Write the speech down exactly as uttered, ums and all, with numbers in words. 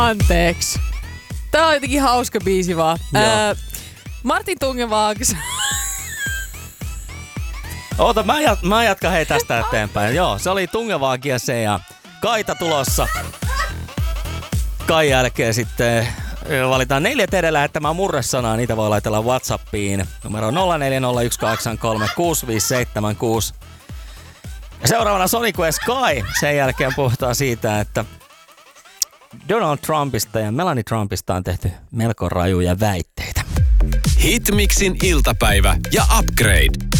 Anteeksi. Tää on jotenkin hauska biisi vaan. Öö, Martin Tungevaaks. Oota, mä, jat- mä jatkan hei tästä eteenpäin. Joo, se oli Tungevaakia se ja Kaita tulossa. Kai jälkeen sitten valitaan neljä teidän lähettämään murresanaa. Niitä voi laitella WhatsAppiin. Numero nolla neljä nolla yksi kahdeksan kolme kuusi viisi seitsemän kuusi. Ja seuraavana Sonic West Sky. Sen jälkeen puhutaan siitä, että Donald Trumpista ja Melania Trumpista on tehty melko rajuja väitteitä. Hitmixin iltapäivä ja Upgrade.